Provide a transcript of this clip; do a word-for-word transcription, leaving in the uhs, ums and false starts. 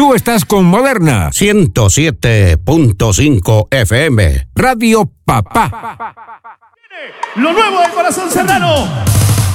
Tú estás con Moderna ciento siete punto cinco F M. Radio Papá. Lo nuevo del Corazón Serrano.